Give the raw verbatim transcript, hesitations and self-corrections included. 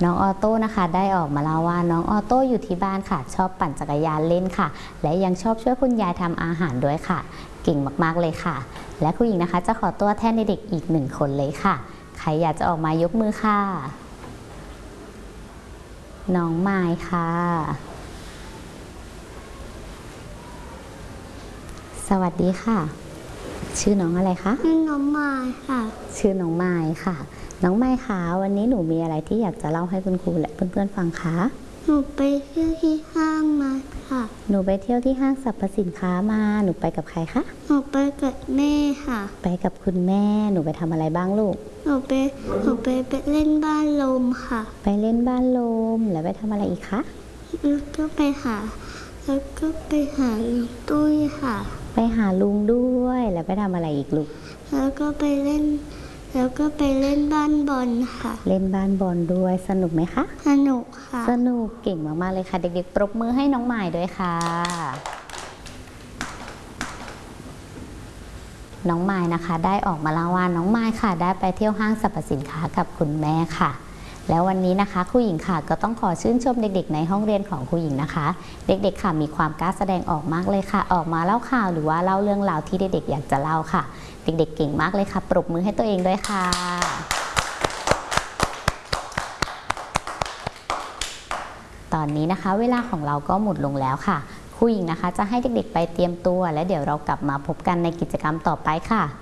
น้องออโต้นะคะได้ออกมาเล่าว่าน้องออโต้อยู่ที่บ้านค่ะชอบปั่นจักรยานเล่นค่ะและยังชอบช่วยคุณยายทำอาหารด้วยค่ะเก่งมากๆเลยค่ะและคุณหญิงนะคะจะขอตัวแทนเด็กๆอีกหนึ่งคนเลยค่ะใครอยากจะออกมายกมือค่ะน้องไม้ค่ะสวัสดีค่ะชื่อน้องอะไรคะชื่อน้องไม้ค่ะชื่อน้องไม้ค่ะน้องไม้คะวันนี้หนูมีอะไรที่อยากจะเล่าให้คุณครูและเพื่อนๆฟังคะหนูไปเที่ยวที่ห้างมาค่ะหนูไปเที่ยวที่ห้างสรรพสินค้ามาหนูไปกับใครคะหนูไปกับแม่ค่ะไปกับคุณแม่หนูไปทำอะไรบ้างลูกหนูไปหนูไปไปเล่นบ้านลมค่ะไปเล่นบ้านลมแล้วไปทำอะไรอีกคะแล้วก็ไปหาแล้วก็ไปหาลุงตุ้ยค่ะไปหาลุงด้วยแล้วไปทำอะไรอีกลูกแล้วก็ไปเล่นแล้วก็ไปเล่นบ้านบอลค่ะเล่นบ้านบอลด้วยสนุกไหมคะสนุกค่ะสนุกเก่งมากๆเลยค่ะเด็กๆปรบมือให้น้องไม้ด้วยค่ะน้องไม้นะคะได้ออกมาเล่าว่าน้องไม้ค่ะได้ไปเที่ยวห้างสรรพสินค้ากับคุณแม่ค่ะแล้ววันนี้นะคะครูหญิงค่ะก็ต้องขอชื่นชมเด็กๆในห้องเรียนของครูหญิงนะคะเด็กๆค่ะมีความกล้าแสดงออกมากเลยค่ะออกมาเล่าข่าวหรือว่าเล่าเรื่องราวที่เด็กๆอยากจะเล่าค่ะเด็กๆเก่งมากเลยค่ะปรบมือให้ตัวเองด้วยค่ะตอนนี้นะคะเวลาของเราก็หมดลงแล้วค่ะครูหญิงนะคะจะให้เด็กๆไปเตรียมตัวและเดี๋ยวเรากลับมาพบกันในกิจกรรมต่อไปค่ะ